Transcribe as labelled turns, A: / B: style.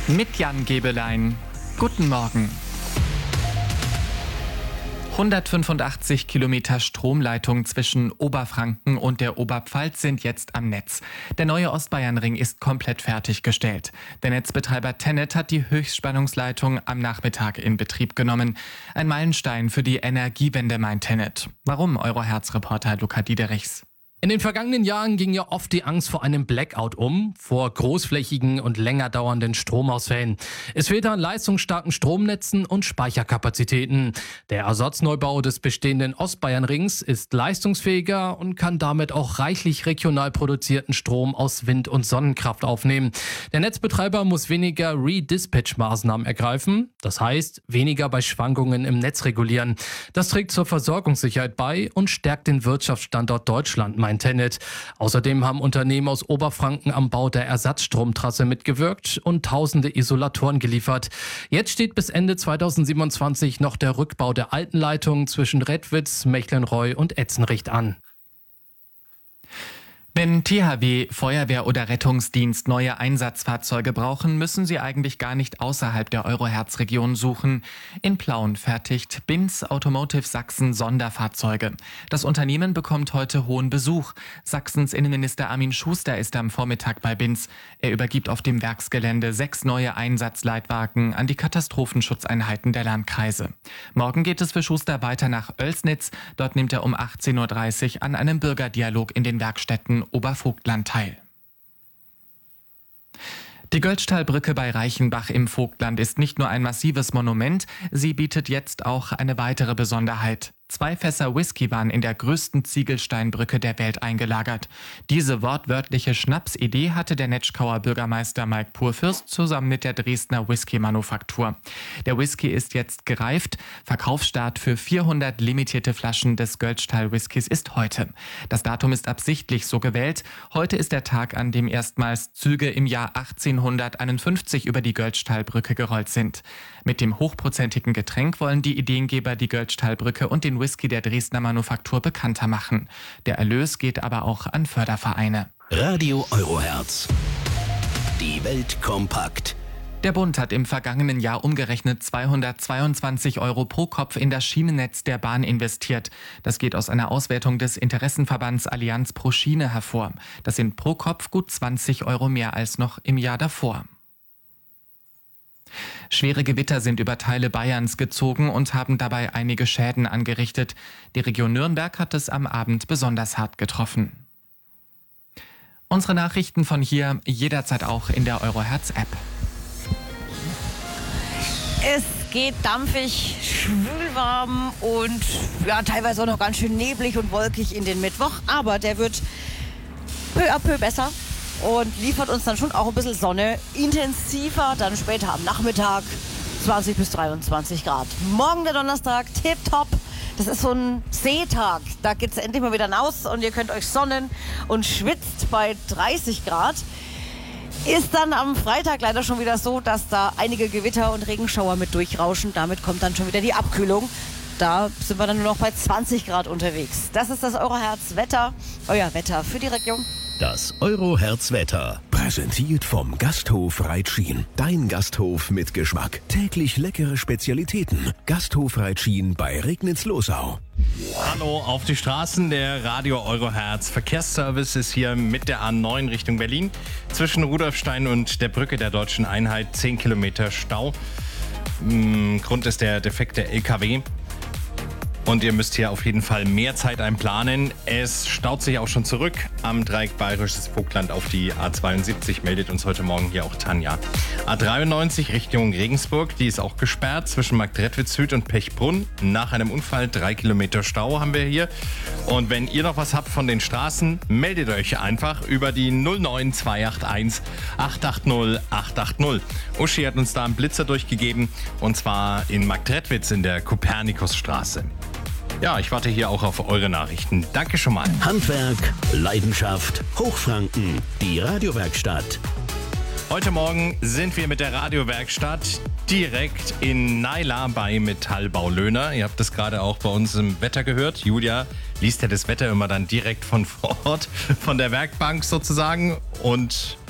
A: Mit Jan Gebelein. Guten Morgen. 185 Kilometer Stromleitung zwischen Oberfranken und der Oberpfalz sind jetzt am Netz. Der neue Ostbayernring ist komplett fertiggestellt. Der Netzbetreiber TenneT hat die Höchstspannungsleitung am Nachmittag in Betrieb genommen. Ein Meilenstein für die Energiewende, meint TenneT. Warum? Euro-Herz-Reporter Luca Diederichs.
B: In den vergangenen Jahren ging ja oft die Angst vor einem Blackout vor großflächigen und länger dauernden Stromausfällen. Es fehlt an leistungsstarken Stromnetzen und Speicherkapazitäten. Der Ersatzneubau des bestehenden Ostbayernrings ist leistungsfähiger und kann damit auch reichlich regional produzierten Strom aus Wind- und Sonnenkraft aufnehmen. Der Netzbetreiber muss weniger Redispatch-Maßnahmen ergreifen, das heißt weniger bei Schwankungen im Netz regulieren. Das trägt zur Versorgungssicherheit bei und stärkt den Wirtschaftsstandort Deutschland, meint TenneT. Außerdem haben Unternehmen aus Oberfranken am Bau der Ersatzstromtrasse mitgewirkt und tausende Isolatoren geliefert. Jetzt steht bis Ende 2027 noch der Rückbau der alten Leitung zwischen Redwitz, Mechtlenreu und Etzenricht an.
A: Wenn THW, Feuerwehr oder Rettungsdienst neue Einsatzfahrzeuge brauchen, müssen sie eigentlich gar nicht außerhalb der Euro-Herz-Region suchen. In Plauen fertigt Binz Automotive Sachsen Sonderfahrzeuge. Das Unternehmen bekommt heute hohen Besuch. Sachsens Innenminister Armin Schuster ist am Vormittag bei Binz. Er übergibt auf dem Werksgelände 6 neue Einsatzleitwagen an die Katastrophenschutzeinheiten der Landkreise. Morgen geht es für Schuster weiter nach Oelsnitz. Dort nimmt er um 18.30 Uhr an einem Bürgerdialog in den Werkstätten Obervogtland teil. Die Göltzschtalbrücke bei Reichenbach im Vogtland ist nicht nur ein massives Monument, sie bietet jetzt auch eine weitere Besonderheit. 2 Fässer Whisky waren in der größten Ziegelsteinbrücke der Welt eingelagert. Diese wortwörtliche Schnapsidee hatte der Netschkauer Bürgermeister Mike Purfürst zusammen mit der Dresdner Whisky-Manufaktur. Der Whisky ist jetzt gereift. Verkaufsstart für 400 limitierte Flaschen des Göltzschtal-Whiskys ist heute. Das Datum ist absichtlich so gewählt. Heute ist der Tag, an dem erstmals Züge im Jahr 1851 über die Göltzschtalbrücke gerollt sind. Mit dem hochprozentigen Getränk wollen die Ideengeber die Göltzschtalbrücke und den Whisky der Dresdner Manufaktur bekannter machen. Der Erlös geht aber auch an Fördervereine.
C: Radio Euro-Herz. Die Welt kompakt.
A: Der Bund hat im vergangenen Jahr umgerechnet 222 € pro Kopf in das Schienennetz der Bahn investiert. Das geht aus einer Auswertung des Interessenverbands Allianz pro Schiene hervor. Das sind pro Kopf gut 20 € mehr als noch im Jahr davor. Schwere Gewitter sind über Teile Bayerns gezogen und haben dabei einige Schäden angerichtet. Die Region Nürnberg hat es am Abend besonders hart getroffen. Unsere Nachrichten von hier jederzeit auch in der Euro-Herz-App.
D: Es geht dampfig, schwülwarm und teilweise auch noch ganz schön neblig und wolkig in den Mittwoch. Aber der wird peu à peu besser und liefert uns dann schon auch ein bisschen Sonne. Intensiver, dann später am Nachmittag 20 bis 23 Grad. Morgen der Donnerstag, tipptopp. Das ist so ein Seetag. Da geht es endlich mal wieder raus und ihr könnt euch sonnen und schwitzt bei 30 Grad. Ist dann am Freitag leider schon wieder so, dass da einige Gewitter und Regenschauer mit durchrauschen. Damit kommt dann schon wieder die Abkühlung. Da sind wir dann nur noch bei 20 Grad unterwegs. Das ist das Euro-Herz-Wetter, euer Wetter für die Region.
C: Das Euro-Herz-Wetter. Präsentiert vom Gasthof Reitschien. Dein Gasthof mit Geschmack. Täglich leckere Spezialitäten. Gasthof Reitschien bei Regnitz-Losau.
E: Hallo auf die Straßen, der Radio Euro-Herz Verkehrsservice ist hier mit der A9 Richtung Berlin. Zwischen Rudolfstein und der Brücke der Deutschen Einheit 10 Kilometer Stau. Grund ist der defekte LKW. Und ihr müsst hier auf jeden Fall mehr Zeit einplanen. Es staut sich auch schon zurück am Dreieck Bayerisches Vogtland auf die A72, meldet uns heute Morgen hier auch Tanja. A93 Richtung Regensburg, die ist auch gesperrt zwischen Marktredwitz Süd und Pechbrunn. Nach einem Unfall 3 Kilometer Stau haben wir hier. Und wenn ihr noch was habt von den Straßen, meldet euch einfach über die 09281 880 880. Uschi hat uns da einen Blitzer durchgegeben und zwar in Marktredwitz in der Kopernikusstraße. Ja, ich warte hier auch auf eure Nachrichten. Danke schon mal.
C: Handwerk, Leidenschaft, Hochfranken, die Radiowerkstatt.
E: Heute Morgen sind wir mit der Radiowerkstatt direkt in Naila bei Metallbau Löhner. Ihr habt das gerade auch bei uns im Wetter gehört. Julia liest ja das Wetter immer dann direkt von vor Ort, von der Werkbank sozusagen. Und